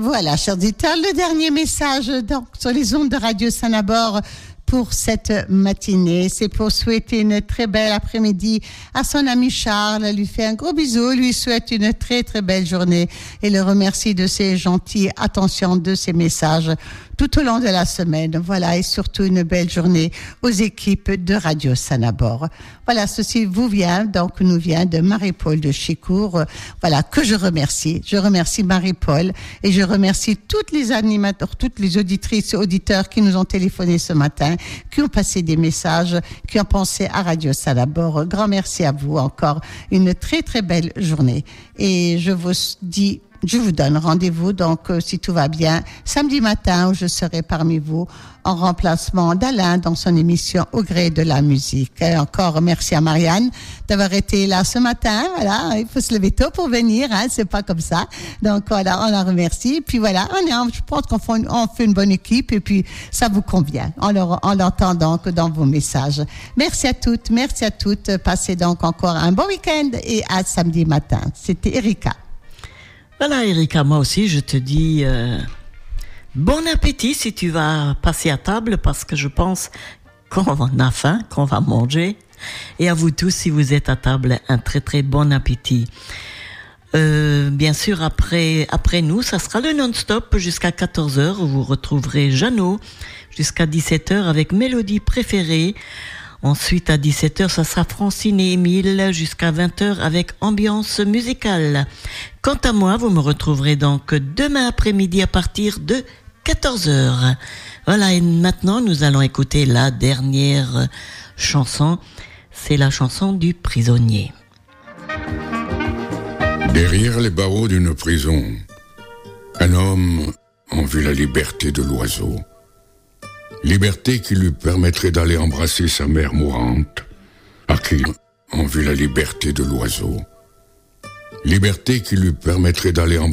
Voilà, chers auditeurs, le dernier message donc, sur les ondes de Radio Sanabord pour cette matinée. C'est pour souhaiter une très belle après-midi à son ami Charles. Elle lui fait un gros bisou, lui souhaite une très très belle journée et le remercie de ses gentilles attentions, de ses messages tout au long de la semaine. Voilà, et surtout une belle journée aux équipes de Radio Sanabord. Voilà, ceci nous vient de Marie-Paul de Chicourt. Voilà, que je remercie. Je remercie Marie-Paul et je remercie toutes les animateurs, toutes les auditrices et auditeurs qui nous ont téléphoné ce matin, qui ont passé des messages, qui ont pensé à Radio Sanabord. Grand merci à vous encore. Une très très belle journée. Et je vous donne rendez-vous, donc, si tout va bien, samedi matin où je serai parmi vous en remplacement d'Alain dans son émission Au gré de la musique. Et encore merci à Marianne d'avoir été là ce matin. Voilà, il faut se lever tôt pour venir, hein, c'est pas comme ça. Donc voilà, on la remercie. Puis voilà, je pense qu'on fait une bonne équipe et puis ça vous convient. On l'entend donc dans vos messages. Merci à toutes. Passez donc encore un bon week-end et à samedi matin. C'était Erika. Voilà Erika, moi aussi je te dis bon appétit si tu vas passer à table parce que je pense qu'on a faim, qu'on va manger. Et à vous tous, si vous êtes à table, un très très bon appétit. Bien sûr, après nous, ça sera le non-stop jusqu'à 14h où vous retrouverez Jeannot jusqu'à 17h avec Mélodie préférée. Ensuite, à 17h, ça sera Francine et Émile jusqu'à 20h avec ambiance musicale. Quant à moi, vous me retrouverez donc demain après-midi à partir de 14h. Voilà, et maintenant, nous allons écouter la dernière chanson. C'est la chanson du prisonnier. Derrière les barreaux d'une prison, un homme a vu la liberté de l'oiseau. Liberté qui lui permettrait d'aller embrasser sa mère mourante, à qui on vit la liberté de l'oiseau. Liberté qui lui permettrait d'aller embrasser